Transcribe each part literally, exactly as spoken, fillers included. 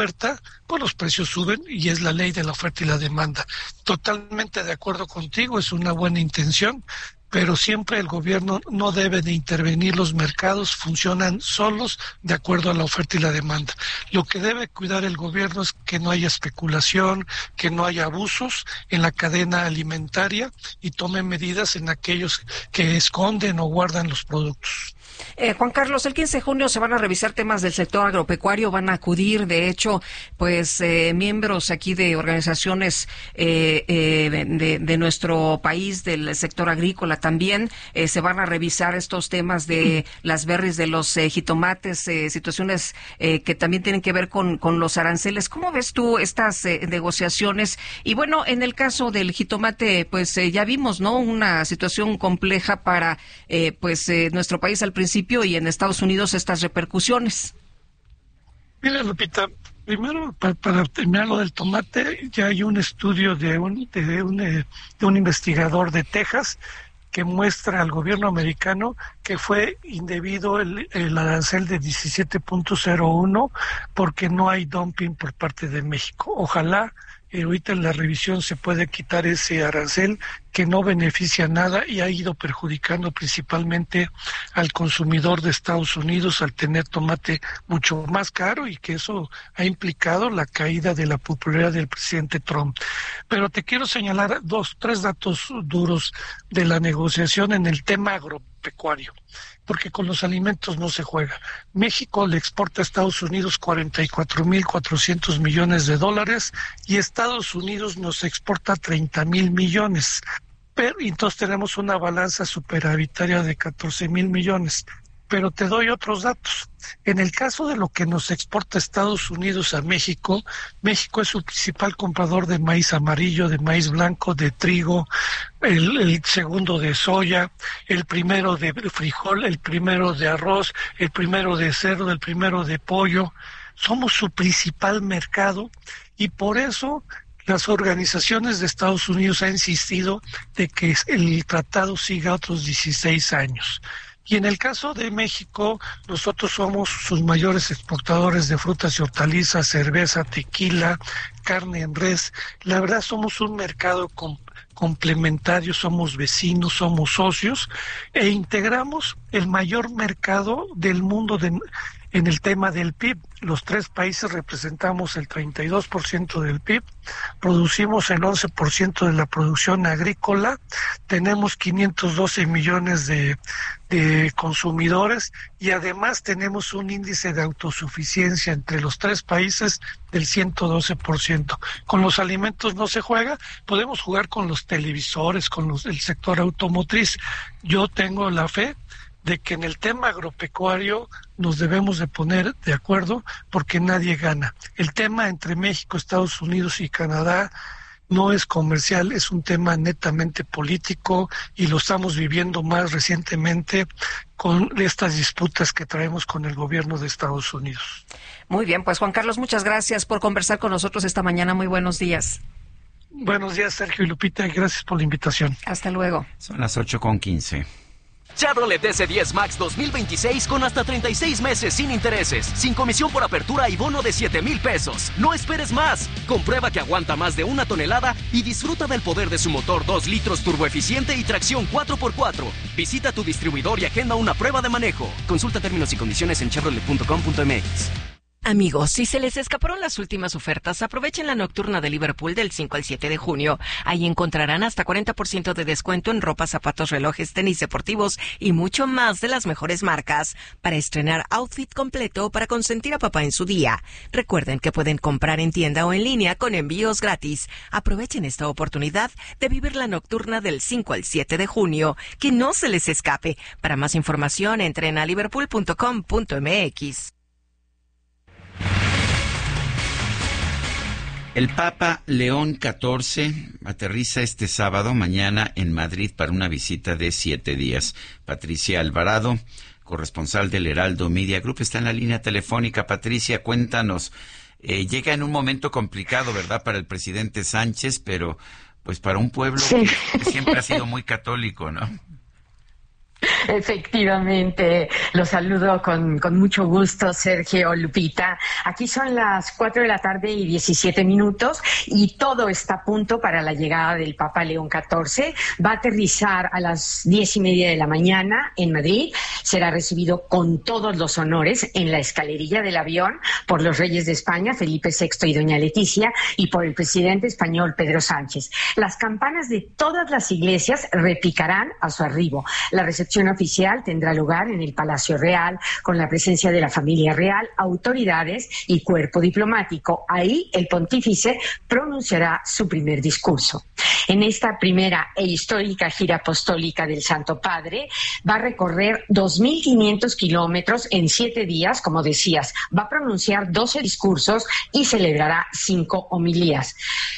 oferta, pues los precios suben y es la ley de la oferta y la demanda. Totalmente de acuerdo contigo, es una buena intención, pero siempre el gobierno no debe de intervenir, los mercados funcionan solos de acuerdo a la oferta y la demanda. Lo que debe cuidar el gobierno es que no haya especulación, que no haya abusos en la cadena alimentaria y tome medidas en aquellos que esconden o guardan los productos. Eh, Juan Carlos, el quince de junio se van a revisar temas del sector agropecuario, van a acudir, de hecho, pues eh, miembros aquí de organizaciones eh, eh, de, de nuestro país, del sector agrícola también, eh, se van a revisar estos temas de las berries, de los eh, jitomates, eh, situaciones eh, que también tienen que ver con, con los aranceles. ¿Cómo ves tú estas eh, negociaciones? Y bueno, en el caso del jitomate, pues eh, ya vimos, ¿no?, una situación compleja para eh, pues eh, nuestro país al principio y en Estados Unidos estas repercusiones. Mira, Lupita, primero para, para terminar lo del tomate, ya hay un estudio de un, de un, de un investigador de Texas que muestra al gobierno americano que fue indebido el, el arancel de diecisiete punto cero uno porque no hay dumping por parte de México. Ojalá Eh, ahorita en la revisión se puede quitar ese arancel que no beneficia nada y ha ido perjudicando principalmente al consumidor de Estados Unidos al tener tomate mucho más caro, y que eso ha implicado la caída de la popularidad del presidente Trump. Pero te quiero señalar dos, tres datos duros de la negociación en el tema agropecuario, porque con los alimentos no se juega. México le exporta a Estados Unidos cuarenta y cuatro mil cuatrocientos millones de dólares y Estados Unidos nos exporta treinta mil millones. Pero entonces tenemos una balanza superavitaria de catorce mil millones. Pero te doy otros datos. En el caso de lo que nos exporta Estados Unidos a México, México es su principal comprador de maíz amarillo, de maíz blanco, de trigo, el, el segundo de soya, el primero de frijol, el primero de arroz, el primero de cerdo, el primero de pollo. Somos su principal mercado y por eso las organizaciones de Estados Unidos han insistido de que el tratado siga otros dieciséis años. Y en el caso de México, nosotros somos sus mayores exportadores de frutas y hortalizas, cerveza, tequila, carne en res. La verdad somos un mercado com- complementario, somos vecinos, somos socios e integramos el mayor mercado del mundo de, en el tema del P I B. Los tres países representamos el treinta y dos por ciento del P I B, producimos el once por ciento de la producción agrícola, tenemos quinientos doce millones de, de consumidores y además tenemos un índice de autosuficiencia entre los tres países del ciento doce por ciento. Con los alimentos no se juega, podemos jugar con los televisores, con los, el sector automotriz. Yo tengo la fe de que en el tema agropecuario nos debemos de poner de acuerdo porque nadie gana. El tema entre México, Estados Unidos y Canadá no es comercial, es un tema netamente político y lo estamos viviendo más recientemente con estas disputas que traemos con el gobierno de Estados Unidos. Muy bien, pues Juan Carlos, muchas gracias por conversar con nosotros esta mañana. Muy buenos días. Buenos días, Sergio y Lupita, y gracias por la invitación. Hasta luego. Son las ocho con quince. Chevrolet D C diez Max dos mil veintiséis con hasta treinta y seis meses sin intereses, sin comisión por apertura y bono de siete mil pesos. No esperes más. Comprueba que aguanta más de una tonelada y disfruta del poder de su motor dos litros turboeficiente y tracción cuatro por cuatro. Visita tu distribuidor y agenda una prueba de manejo. Consulta términos y condiciones en chevrolet punto com punto m x. Amigos, si se les escaparon las últimas ofertas, aprovechen la nocturna de Liverpool del cinco al siete de junio. Ahí encontrarán hasta cuarenta por ciento de descuento en ropa, zapatos, relojes, tenis deportivos y mucho más de las mejores marcas para estrenar outfit completo para consentir a papá en su día. Recuerden que pueden comprar en tienda o en línea con envíos gratis. Aprovechen esta oportunidad de vivir la nocturna del cinco al siete de junio. Que no se les escape. Para más información, entren a liverpool punto com punto m x. El Papa León catorce aterriza este sábado mañana en Madrid para una visita de siete días. Patricia Alvarado, corresponsal del Heraldo Media Group, está en la línea telefónica. Patricia, cuéntanos. Eh, llega en un momento complicado, ¿verdad?, para el presidente Sánchez, pero pues para un pueblo sí. que siempre ha sido muy católico, ¿no? Efectivamente, los saludo con, con mucho gusto, Sergio, Lupita. Aquí son las cuatro de la tarde y diecisiete minutos y todo está a punto para la llegada del Papa León catorce. Va a aterrizar a las diez y media de la mañana en Madrid. Será recibido con todos los honores en la escalerilla del avión por los reyes de España, Felipe sexto y doña Leticia, y por el presidente español, Pedro Sánchez. Las campanas de todas las iglesias repicarán a su arribo. La recepción oficial tendrá lugar en el Palacio Real, con la presencia de la familia real, autoridades y cuerpo diplomático. Ahí el pontífice pronunciará su primer discurso. En esta primera e histórica gira apostólica del Santo Padre, va a recorrer dos mil quinientos kilómetros en siete días, como decías. Va a pronunciar doce discursos y celebrará cinco homilías.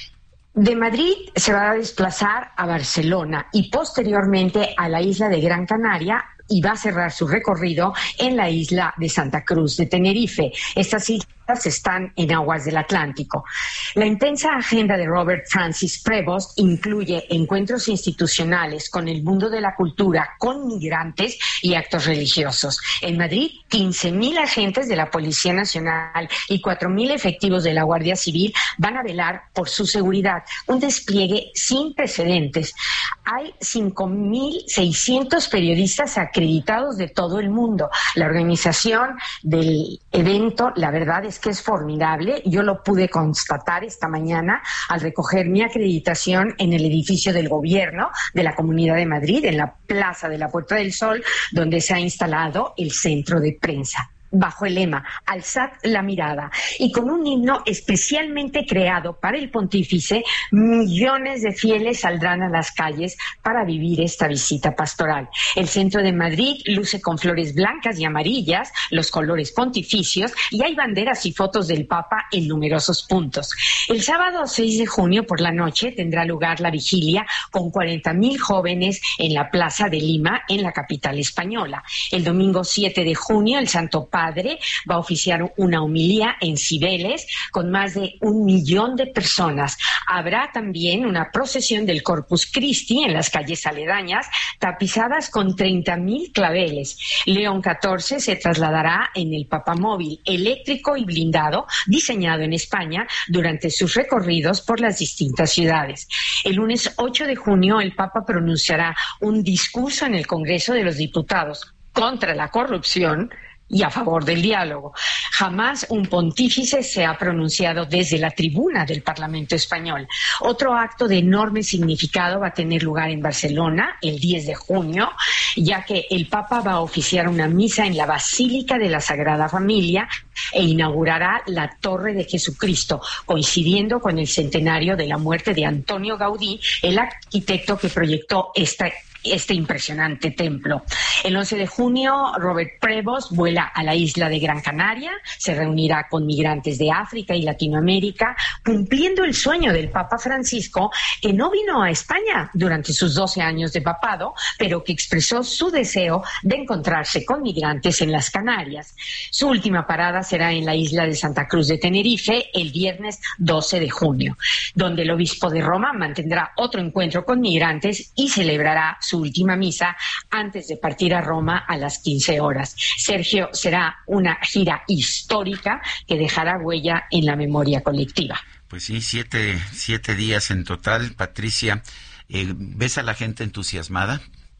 De Madrid se va a desplazar a Barcelona y posteriormente a la isla de Gran Canaria, y va a cerrar su recorrido en la isla de Santa Cruz de Tenerife. Estas islas están en aguas del Atlántico. La intensa agenda de Robert Francis Prevost incluye encuentros institucionales con el mundo de la cultura, con migrantes y actos religiosos. En Madrid, quince mil agentes de la Policía Nacional y cuatro mil efectivos de la Guardia Civil van a velar por su seguridad. Un despliegue sin precedentes. Hay cinco mil seiscientos periodistas acreditados de todo el mundo. La organización del evento, la verdad es que es formidable. Yo lo pude constatar esta mañana al recoger mi acreditación en el edificio del Gobierno de la Comunidad de Madrid, en la Plaza de la Puerta del Sol, donde se ha instalado el centro de prensa, bajo el lema "Alzad la mirada", y con un himno especialmente creado para el pontífice. Millones de fieles saldrán a las calles para vivir esta visita pastoral. El centro de Madrid luce con flores blancas y amarillas, los colores pontificios, y hay banderas y fotos del Papa en numerosos puntos. El sábado seis de junio por la noche tendrá lugar la vigilia con cuarenta mil jóvenes en la Plaza de Lima, en la capital española. El domingo siete de junio el Santo Padre Padre va a oficiar una homilía en Cibeles con más de un millón de personas. Habrá también una procesión del Corpus Christi en las calles aledañas, tapizadas con treinta mil claveles. León catorce se trasladará en el papamóvil eléctrico y blindado, diseñado en España, durante sus recorridos por las distintas ciudades. El lunes ocho de junio el Papa pronunciará un discurso en el Congreso de los Diputados contra la corrupción y a favor del diálogo. Jamás un pontífice se ha pronunciado desde la tribuna del Parlamento español. Otro acto de enorme significado va a tener lugar en Barcelona el diez de junio, ya que el Papa va a oficiar una misa en la Basílica de la Sagrada Familia e inaugurará la Torre de Jesucristo, coincidiendo con el centenario de la muerte de Antonio Gaudí, el arquitecto que proyectó esta este impresionante templo. El once de junio, Robert Prevost vuela a la isla de Gran Canaria, se reunirá con migrantes de África y Latinoamérica, cumpliendo el sueño del Papa Francisco, que no vino a España durante sus doce años de papado, pero que expresó su deseo de encontrarse con migrantes en las Canarias. Su última parada será en la isla de Santa Cruz de Tenerife el viernes doce de junio, donde el obispo de Roma mantendrá otro encuentro con migrantes y celebrará su última misa antes de partir a Roma a las quince horas. Sergio, será una gira histórica que dejará huella en la memoria colectiva. Pues sí, siete, siete días en total. Patricia, eh, ¿ves a la gente entusiasmada?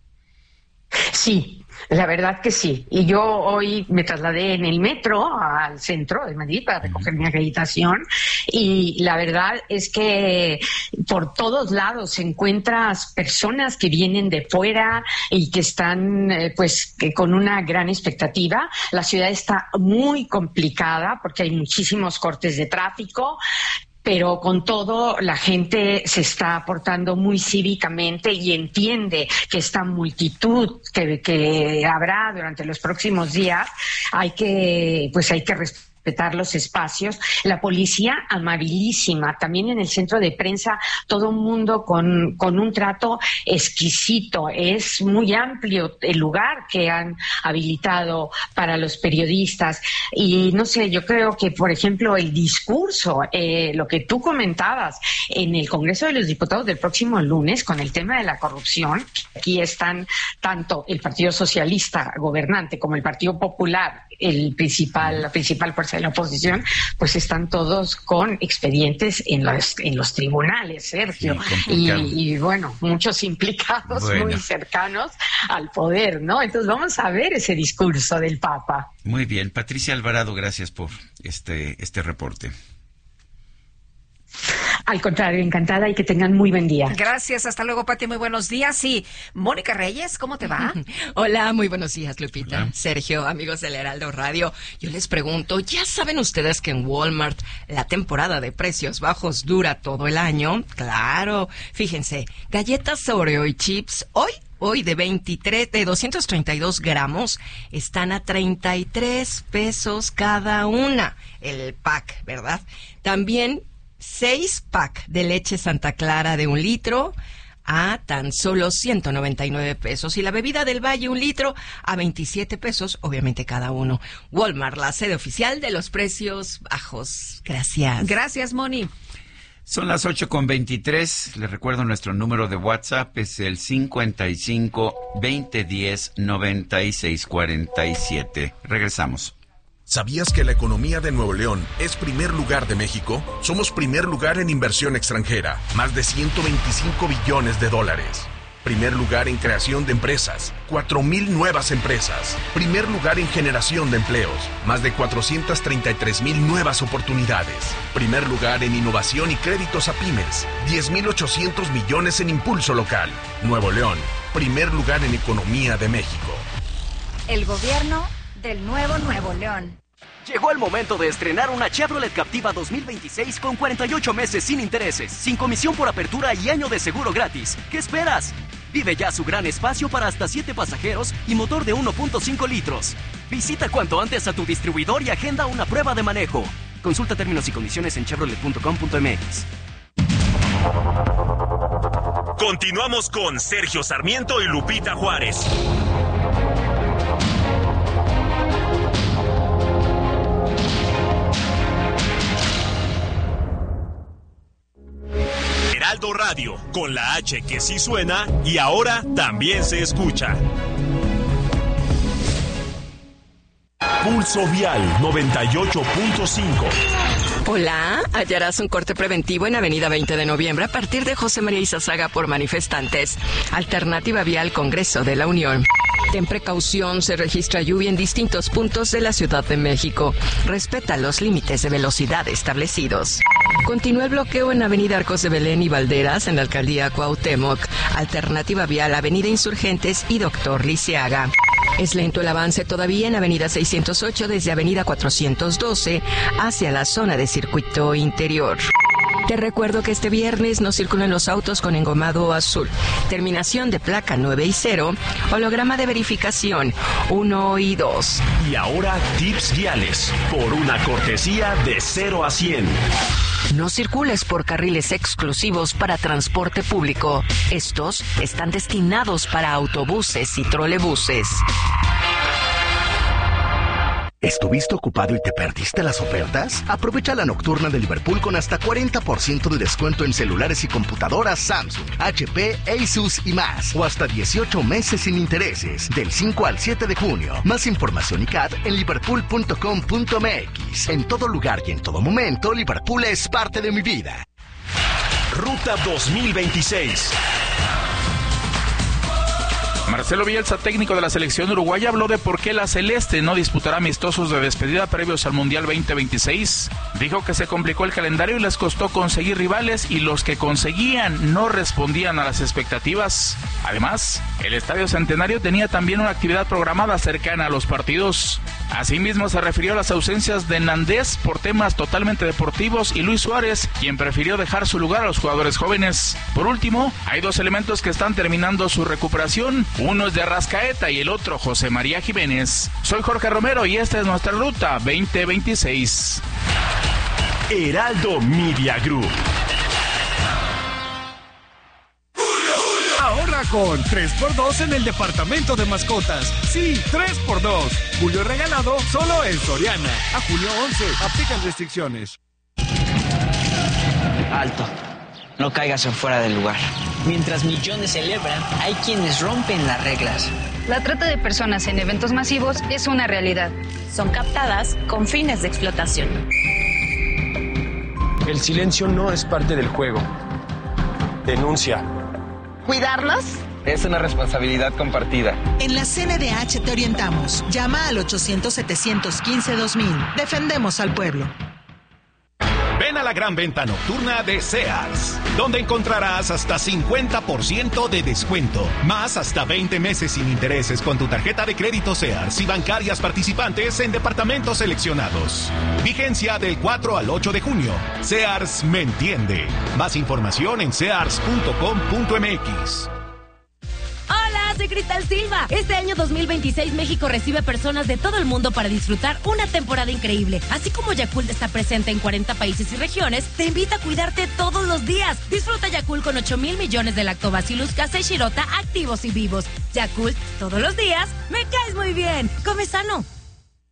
Sí, la verdad que sí. Y yo hoy me trasladé en el metro al centro de Madrid para recoger mi acreditación y la verdad es que por todos lados encuentras personas que vienen de fuera y que están eh, pues que con una gran expectativa. La ciudad está muy complicada porque hay muchísimos cortes de tráfico, pero con todo la gente se está portando muy cívicamente y entiende que esta multitud que, que habrá durante los próximos días hay que pues hay que respetar respetar los espacios. La policía amabilísima, también en el centro de prensa, todo el mundo con, con un trato exquisito. Es muy amplio el lugar que han habilitado para los periodistas. Y no sé, yo creo que, por ejemplo, el discurso, eh, lo que tú comentabas en el Congreso de los Diputados del próximo lunes con el tema de la corrupción, aquí están tanto el Partido Socialista gobernante como el Partido Popular, el principal, la principal fuerza de la oposición, pues están todos con expedientes en los, en los tribunales, Sergio. Sí, y, y bueno, muchos implicados bueno. muy cercanos al poder, ¿no? Entonces vamos a ver ese discurso del Papa. Muy bien. Patricia Alvarado, gracias por este, este reporte. Al contrario, encantada y que tengan muy buen día. Gracias, hasta luego, Pati, muy buenos días. Y Mónica Reyes, ¿cómo te va? Hola, muy buenos días, Lupita. Hola. Sergio, amigos del Heraldo Radio. Yo les pregunto, ¿ya saben ustedes que en Walmart la temporada de precios bajos dura todo el año? Claro, fíjense, galletas Oreo y chips hoy Hoy de veintitrés, de doscientos treinta y dos gramos están a treinta y tres pesos cada una, el pack, ¿verdad? También seis pack de leche Santa Clara de un litro a tan solo ciento noventa y nueve pesos. Y la bebida del Valle, un litro, a veintisiete pesos, obviamente cada uno. Walmart, la sede oficial de los precios bajos. Gracias. Gracias, Moni. Son las ocho con veintitrés. Les recuerdo nuestro número de WhatsApp es el cincuenta y cinco, veinte diez, noventa y seis cuarenta y siete. Regresamos. ¿Sabías que la economía de Nuevo León es primer lugar de México? Somos primer lugar en inversión extranjera, más de ciento veinticinco billones de dólares. Primer lugar en creación de empresas, cuatro mil nuevas empresas. Primer lugar en generación de empleos, más de cuatrocientas treinta y tres mil nuevas oportunidades. Primer lugar en innovación y créditos a pymes, diez mil ochocientos millones en impulso local. Nuevo León, primer lugar en economía de México. El gobierno del nuevo Nuevo León. Llegó el momento de estrenar una Chevrolet Captiva dos mil veintiséis con cuarenta y ocho meses sin intereses, sin comisión por apertura y año de seguro gratis. ¿Qué esperas? Vive ya su gran espacio para hasta siete pasajeros y motor de uno punto cinco litros. Visita cuanto antes a tu distribuidor y agenda una prueba de manejo. Consulta términos y condiciones en chevrolet punto com punto m x. Continuamos con Sergio Sarmiento y Lupita Juárez. Heraldo Radio, con la H que sí suena y ahora también se escucha. Pulso Vial noventa y ocho punto cinco. Hola, hallarás un corte preventivo en Avenida veinte de Noviembre a partir de José María Izazaga por manifestantes. Alternativa Vial Congreso de la Unión. Ten precaución, se registra lluvia en distintos puntos de la Ciudad de México. Respeta los límites de velocidad establecidos. Continúa el bloqueo en Avenida Arcos de Belén y Valderas en la Alcaldía Cuauhtémoc. Alternativa Vial Avenida Insurgentes y Doctor Lisiaga. Es lento el avance todavía en Avenida seiscientos ocho desde Avenida cuatrocientos doce hacia la zona de circuito interior. Te recuerdo que este viernes no circulan los autos con engomado azul. Terminación de placa nueve y cero, holograma de verificación uno y dos. Y ahora tips viales por una cortesía de cero a cien. No circules por carriles exclusivos para transporte público. Estos están destinados para autobuses y trolebuses. ¿Estuviste ocupado y te perdiste las ofertas? Aprovecha la nocturna de Liverpool con hasta cuarenta por ciento de descuento en celulares y computadoras Samsung, H P, Asus y más. O hasta dieciocho meses sin intereses, del cinco al siete de junio. Más información y C A D en liverpool punto com punto m x. En todo lugar y en todo momento, Liverpool es parte de mi vida. Ruta dos mil veintiséis. Marcelo Bielsa, técnico de la selección uruguaya, habló de por qué la Celeste no disputará amistosos de despedida previos al Mundial veinte veintiséis. Dijo que se complicó el calendario y les costó conseguir rivales y los que conseguían no respondían a las expectativas. Además, el Estadio Centenario tenía también una actividad programada cercana a los partidos. Asimismo, se refirió a las ausencias de Nandés por temas totalmente deportivos y Luis Suárez, quien prefirió dejar su lugar a los jugadores jóvenes. Por último, hay dos elementos que están terminando su recuperación. Uno es de Arrascaeta y el otro José María Jiménez. Soy Jorge Romero y esta es nuestra ruta veinte veintiséis. Heraldo Media Group. Ahorra con tres por dos en el departamento de mascotas. Sí, tres por dos. Julio regalado solo en Soriana. A julio once. Aplican restricciones. Alto. No caigas en fuera del lugar. Mientras millones celebran, hay quienes rompen las reglas. La trata de personas en eventos masivos es una realidad. Son captadas con fines de explotación. El silencio no es parte del juego. Denuncia. ¿Cuidarlos? Es una responsabilidad compartida. En la C N D H te orientamos. Llama al ochocientos, setecientos quince, dos mil. Defendemos al pueblo. Ven a la gran venta nocturna de Sears, donde encontrarás hasta cincuenta por ciento de descuento, más hasta veinte meses sin intereses con tu tarjeta de crédito Sears y bancarias participantes en departamentos seleccionados. Vigencia del cuatro al ocho de junio. Sears me entiende. Más información en sears punto com punto m x. Hola, soy Cristal Silva. Este año dos mil veintiséis México recibe personas de todo el mundo para disfrutar una temporada increíble. Así como Yakult está presente en cuarenta países y regiones, te invita a cuidarte todos los días. Disfruta Yakult con ocho mil millones de Lactobacillus casei shirota activos y vivos. Yakult, todos los días, me caes muy bien. Come sano.